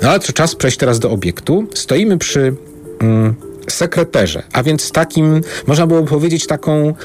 No ale to czas przejść teraz do obiektu. Stoimy przy sekreterze, a więc takim, można byłoby powiedzieć, taką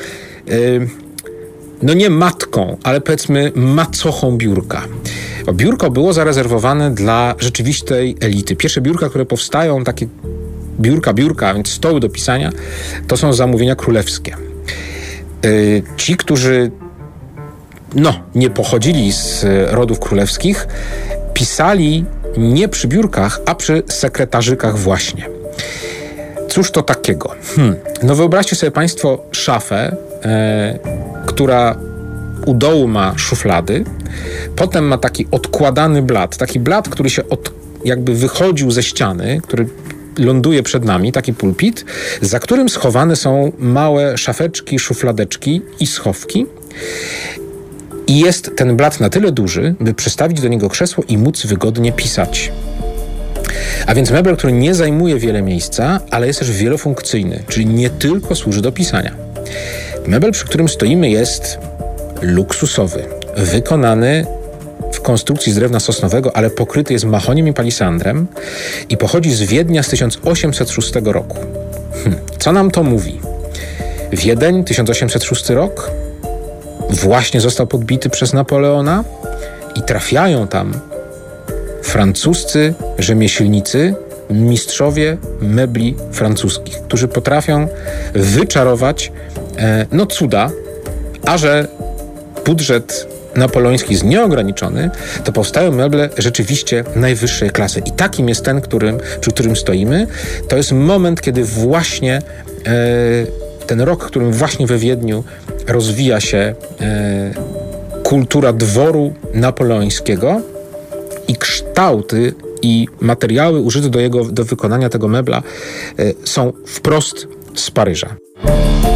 no nie matką, ale powiedzmy macochą biurka. Biurko było zarezerwowane dla rzeczywistej elity. Pierwsze biurka, które powstają, takie biurka, więc stoły do pisania, to są zamówienia królewskie. Ci, którzy nie pochodzili z rodów królewskich, pisali nie przy biurkach, a przy sekretarzykach właśnie. Cóż to takiego? No wyobraźcie sobie państwo szafę, która u dołu ma szuflady, potem ma taki odkładany blat, taki blat, który się jakby wychodził ze ściany, który ląduje przed nami, taki pulpit, za którym schowane są małe szafeczki, szufladeczki i schowki. I jest ten blat na tyle duży, by przystawić do niego krzesło i móc wygodnie pisać. A więc mebel, który nie zajmuje wiele miejsca, ale jest też wielofunkcyjny, czyli nie tylko służy do pisania. Mebel, przy którym stoimy, jest luksusowy, wykonany w konstrukcji z drewna sosnowego, ale pokryty jest mahoniem i palisandrem i pochodzi z Wiednia z 1806 roku. Co nam to mówi? Wiedeń, 1806 rok, właśnie został podbity przez Napoleona i trafiają tam francuscy rzemieślnicy, mistrzowie mebli francuskich, którzy potrafią wyczarować cuda, a że budżet napoleoński jest nieograniczony, to powstają meble rzeczywiście najwyższej klasy. I takim jest ten, przy którym stoimy. To jest moment, kiedy właśnie ten rok, w którym właśnie we Wiedniu rozwija się kultura dworu napoleońskiego i kształty i materiały użyte do wykonania tego mebla są wprost z Paryża.